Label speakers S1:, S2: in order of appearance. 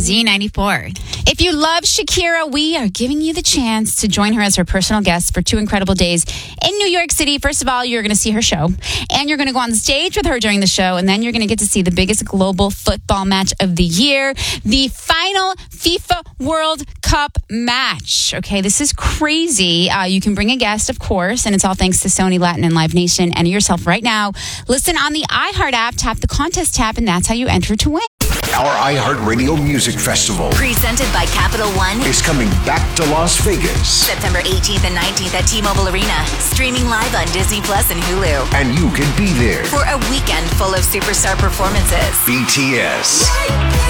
S1: Z94. If you love Shakira, we are giving you the chance to join her as her personal guest for 2 incredible days in New York City. First of all, you're going to see her show, and you're going to go on stage with her during the show, and then you're going to get to see the biggest global football match of the year, the final FIFA World Cup match. Okay, this is crazy. You can bring a guest, of course, and it's all thanks to Sony Latin and Live Nation. Enter yourself right now. Listen on the iHeart app, tap the contest tab, and that's how you enter to win.
S2: Our iHeartRadio Music Festival,
S3: presented by Capital One,
S2: is coming back to Las Vegas.
S3: September 18th and 19th at T-Mobile Arena. Streaming live on Disney Plus and Hulu.
S2: And you can be there
S3: for a weekend full of superstar performances.
S2: BTS,